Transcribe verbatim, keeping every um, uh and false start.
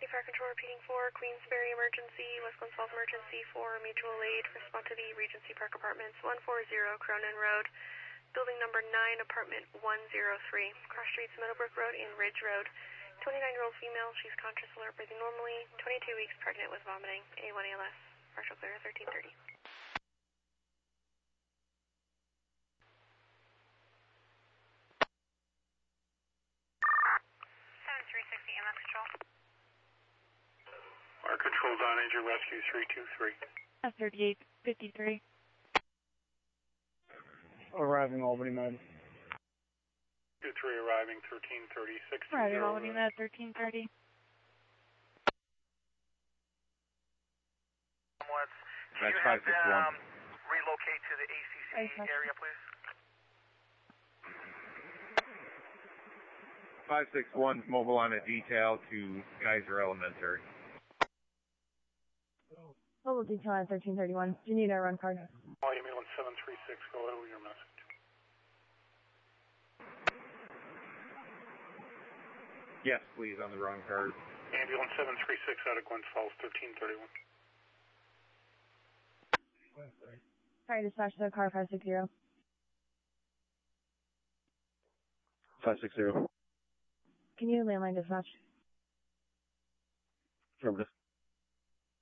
Fire Control repeating for Queensberry emergency, West Glens Falls emergency for mutual aid. Respond to the Regency Park Apartments, one forty Cronin Road, building number nine, apartment one oh three. Cross streets Meadowbrook Road and Ridge Road. twenty-nine-year-old female, she's conscious, alert, breathing normally, twenty-two weeks pregnant with vomiting, A one A L S. Partial clear, thirteen thirty. seven three sixty M S Control. Our control's on Angel Rescue three two three. F thirty-eight fifty-three. Arriving Albany Med. two three arriving thirteen thirty, six two zero. Arriving Albany Med, thirteen thirty. Can you have them relocate to the A C C area, please? five six one mobile on a detail to Geyser Elementary. Mobile detail at thirteen thirty-one. Geneva, run card. Ambulance seven three six, go ahead with your message. Yes, please, on the wrong card. Ambulance seven three six out of Glens Falls, thirteen thirty-one. Sorry, dispatch to car five six zero. five six zero. Can you landline dispatch? Affirmative.